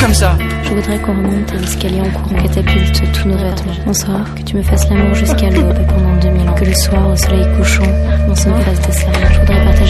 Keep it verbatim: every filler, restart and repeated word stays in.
comme ça. Je voudrais qu'on remonte à l'escalier en courant, catapulte tous nos vêtements. Bonsoir, que tu me fasses l'amour jusqu'à l'aube pendant deux mille ans. Que le soir, au soleil couchant, on se fasse des serments. Je voudrais partager